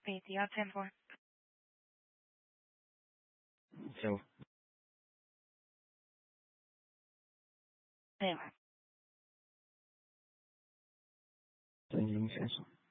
BTR 10-4. So, 0. 真影选手。